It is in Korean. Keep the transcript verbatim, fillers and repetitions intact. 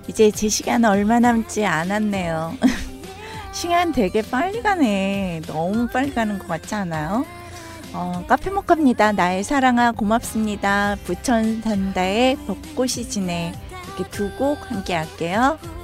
이제 제 시간 얼마 남지 않았네요. 시간 되게 빨리 가네. 너무 빨리 가는 것 같지 않아요? 어, 카페모카입니다. 나의 사랑아 고맙습니다. 부천산다의 벚꽃이 지네. 이렇게 두 곡 함께 할게요.